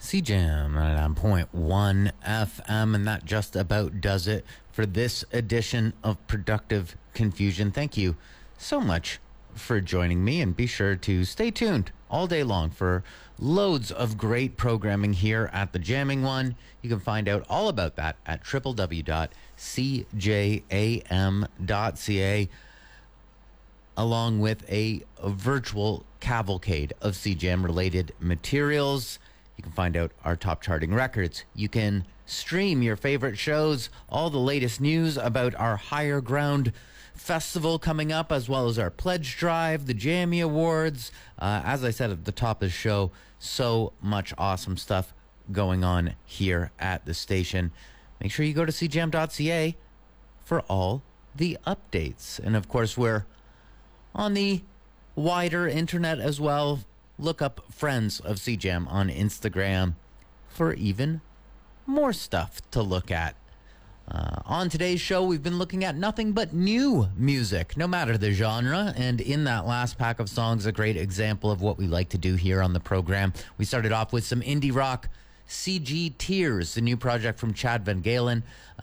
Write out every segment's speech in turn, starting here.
CJAM at 9.1 FM, and that just about does it for this edition of Productive Confusion. Thank you so much for joining me, and be sure to stay tuned all day long for loads of great programming here at the Jamming One. You can find out all about that at www.cjam.ca, along with a virtual cavalcade of CJAM related materials. You can find out our top charting records. You can stream your favorite shows, all the latest news about our Higher Ground Festival coming up, as well as our pledge drive, the Jammy Awards. As I said at the top of the show, so much awesome stuff going on here at the station. Make sure you go to cjam.ca for all the updates. And of course, we're on the wider internet as well. Look up Friends of CJAM on Instagram for even more stuff to look at. On today's show, we've been looking at nothing but new music, no matter the genre. And in that last pack of songs, a great example of what we like to do here on the program. We started off with some indie rock, CG Tears, the new project from Chad Van Galen.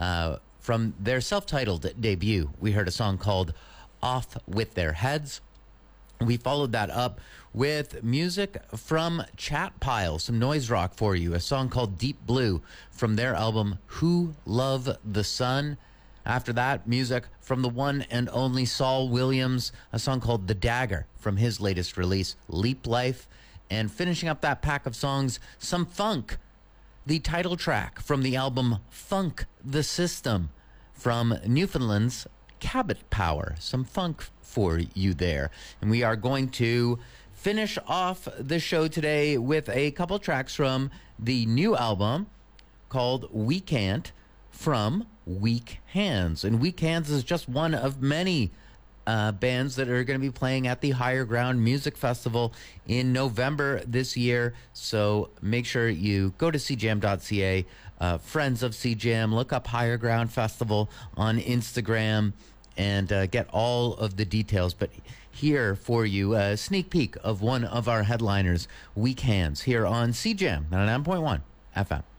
From their self-titled debut, we heard a song called Off With Their Heads. We followed that up with music from Chat Pile, some noise rock for you, a song called Deep Blue from their album Who Love the Sun. After that, music from the one and only Saul Williams, a song called The Dagger from his latest release, Leap Life. And finishing up that pack of songs, some funk, the title track from the album Funk the System from Newfoundland's Cabot Power. Some funk for you there. And we are going to finish off the show today with a couple tracks from the new album called We Can't from Weak Hands. And Weak Hands is just one of many bands that are going to be playing at the Higher Ground Music Festival in November this year. So make sure you go to cjam.ca, Friends of CJAM, look up Higher Ground Festival on Instagram, and get all of the details. But here for you, a sneak peek of one of our headliners, Weak Hands, here on CJAM 99.1 FM.